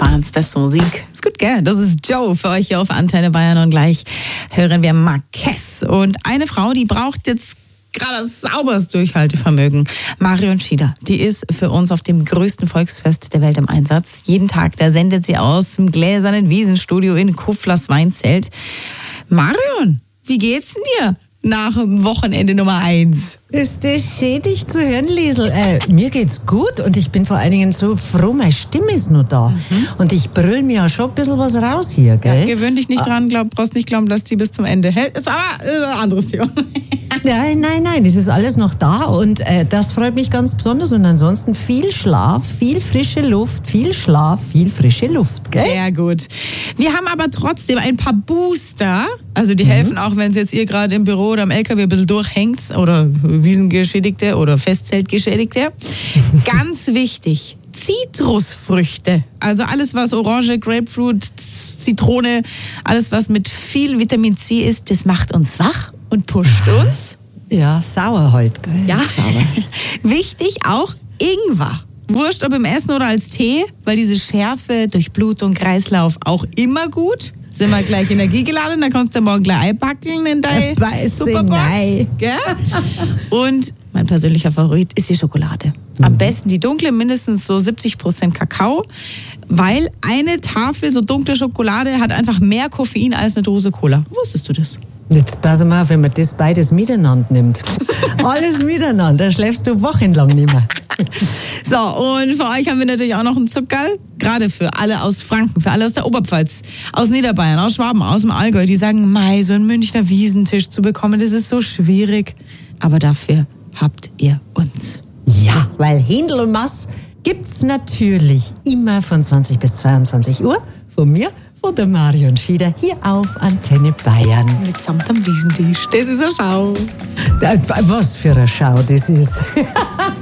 Bayerns beste Musik. Ist gut, gell? Das ist Joe für euch hier auf Antenne Bayern und gleich hören wir Marquez. Und eine Frau, die braucht jetzt gerade sauberes Durchhaltevermögen. Marion Schieder, die ist für uns auf dem größten Volksfest der Welt im Einsatz. Jeden Tag, da sendet sie aus dem gläsernen Wiesenstudio in Kuflers Weinzelt. Marion, wie geht's denn dir nach dem Wochenende Nummer 1? Ist das schön, dich zu hören, Liesl. Mir geht's gut und ich bin vor allen Dingen so froh, meine Stimme ist noch da. Und ich brüll mir ja schon ein bisschen was raus hier, gell? Ja, gewöhn dich nicht dran, brauchst nicht glauben, dass die bis zum Ende hält. Ist aber ein anderes Thema. Nein, das ist alles noch da und das freut mich ganz besonders. Und ansonsten viel Schlaf, viel frische Luft, viel Schlaf, viel frische Luft, gell? Sehr gut. Wir haben aber trotzdem ein paar Booster. Also die helfen auch, wenn es jetzt ihr gerade im Büro oder am LKW ein bisschen durchhängt oder Wiesengeschädigte oder Festzeltgeschädigte. Ganz wichtig, Zitrusfrüchte. Also alles, was Orange, Grapefruit, Zitrone, alles, was mit viel Vitamin C ist, das macht uns wach und pusht uns. Ja, sauer halt, gell? Ja, wichtig auch Ingwer. Wurscht, ob im Essen oder als Tee, weil diese Schärfe durch Blut und Kreislauf auch immer gut. Sind wir gleich energiegeladen, da kannst du morgen gleich einpacken in deine Superbox. Gell? Und mein persönlicher Favorit ist die Schokolade. Am besten die dunkle, mindestens so 70% Kakao, weil eine Tafel so dunkle Schokolade hat einfach mehr Koffein als eine Dose Cola. Wusstest du das? Jetzt pass mal auf, wenn man das beides miteinander nimmt. Alles miteinander, da schläfst du wochenlang nicht mehr. So, und für euch haben wir natürlich auch noch einen Zuckerl. Gerade für alle aus Franken, für alle aus der Oberpfalz, aus Niederbayern, aus Schwaben, aus dem Allgäu. Die sagen, mei, so einen Münchner Wiesentisch zu bekommen, das ist so schwierig. Aber dafür habt ihr uns. Ja, weil Händel und Mass gibt's natürlich immer von 20 bis 22 Uhr von mir, von der Marion Schieder, hier auf Antenne Bayern. Mitsamt am Wiesentisch. Das ist eine Schau. Was für eine Schau das ist.